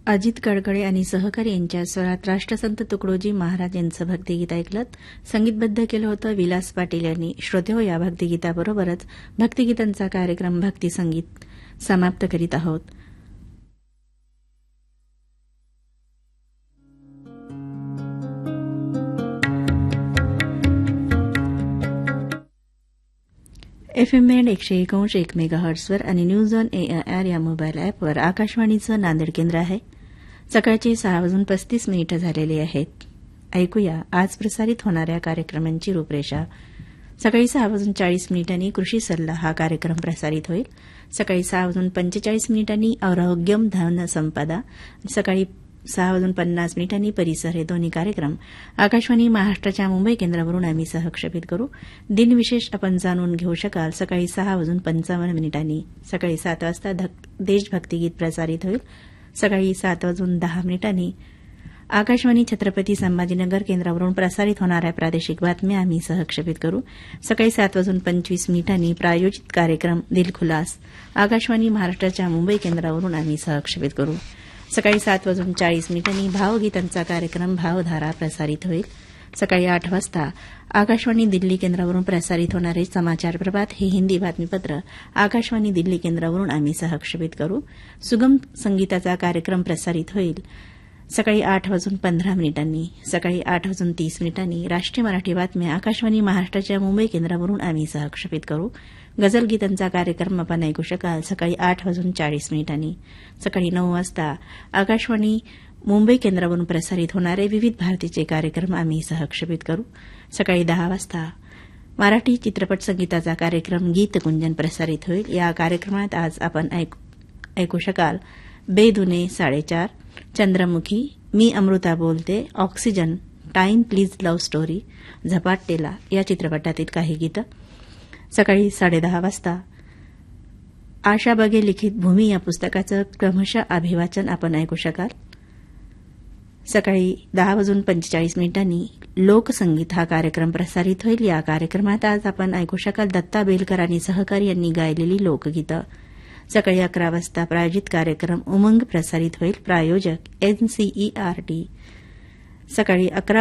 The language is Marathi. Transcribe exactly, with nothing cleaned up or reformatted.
अजित कडकडे आणि सहकारी यांच्या स्वरात राष्ट्रसंत तुकडोजी महाराज यांचं भक्तिगीत ऐकलं. संगीतबद्ध केलं होतं विलास पाटील यांनी. श्रोतेहो, या भक्तिगीताबरोबरच भक्तिगीतांचा कार्यक्रम भक्ती संगीत समाप्त करीत आहोत. एफएम बँड एकशे एकोणऐंशी एक मेगाहर्ट्सवर आणि न्यूज ऑन एआयआर या मोबाईल अॅपवर आकाशवाणीचं नांदेड केंद्र आहे. सकाळचे सहा वाजून पस्तीस मिनिटं झालेली आहेत. ऐकूया आज प्रसारित होणाऱ्या कार्यक्रमांची रूपरेषा. सकाळी सहा वाजून चाळीस मिनिटांनी कृषी सल्ला हा कार्यक्रम प्रसारित होईल. सकाळी सहा वाजून पंचेचाळीस मिनिटांनी आरोग्यम धन संपदा. सकाळी सहा वाजून पन्नास मिनिटांनी परिसर हे दोन्ही कार्यक्रम आकाशवाणी महाराष्ट्राच्या मुंबई केंद्रावरून आम्ही सहक्षेपित करू. दिनविशेष आपण जाणून घेऊ शकाल सकाळी सहा वाजून पंचावन्न मिनिटांनी. सकाळी सात वाजता देशभक्तिगीत प्रसारित होईल. सकाळी सात वाजून दहा मिनिटांनी आकाशवाणी छत्रपती संभाजीनगर केंद्रावरून प्रसारित होणाऱ्या प्रादेशिक बातम्या आम्ही सहक्षेपित करू. सकाळी सात वाजून पंचवीस मिनिटांनी प्रायोजित कार्यक्रम दिलखुलास आकाशवाणी महाराष्ट्राच्या मुंबई केंद्रावरून आम्ही सहक्षेपित करू. सकाळी सात वाजून चाळीस मिनिटांनी भावगीतांचा कार्यक्रम भावधारा प्रसारित होईल. सकाळी आठ वाजता आकाशवाणी दिल्ली केंद्रावरून प्रसारित होणारे समाचार प्रभात हे हिंदी बातमीपत्र आकाशवाणी दिल्ली केंद्रावरून आम्ही सहक्षेपित करू. सुगम संगीताचा कार्यक्रम प्रसारित होईल. सकाळी आठ वाजून पंधरा मिनिटांनी. सकाळी आठ वाजून तीस मिनिटांनी राष्ट्रीय मराठी बातम्या आकाशवाणी महाराष्ट्राच्या मुंबई केंद्रावरून आम्ही सहक्षेपित करू. गझल गीतांचा कार्यक्रम आपण ऐकू शकाल सकाळी आठ वाजून चाळीस मिनिटांनी. सकाळी नऊ वाजता आकाशवाणी मुंबई केंद्रावरून प्रसारित होणारे विविध भारतीचे कार्यक्रम आम्ही सहक्षेपित करू. सकाळी दहा वाजता मराठी चित्रपट संगीताचा कार्यक्रम गीतकुंजन प्रसारित होईल. या कार्यक्रमात आज आपण ऐकू शकाल बेदुने साडेचार, चंद्रमुखी, मी अमृता बोलते, oxygen, time please love story, झपाटलेला या चित्रपटातील काही गीतं. सकाळी साडेदहा वाजता आशा बगे लिखित भूमी या पुस्तकाचं क्रमशः अभिवाचन आपण ऐकू शकाल. सकाळी दहा वाजून पंचेचाळीस मिनिटांनी लोकसंगीत हा कार्यक्रम प्रसारित होईल. या कार्यक्रमात आज आपण ऐकू शकाल दत्ता बेलकर आणि सहकारी यांनी गायलेली लोकगीतं. सकाळी अकरा वाजता प्रायोजित कार्यक्रम उमंग प्रसारित होईल. प्रायोजक एनसीईआरटी. सकाळी अकरा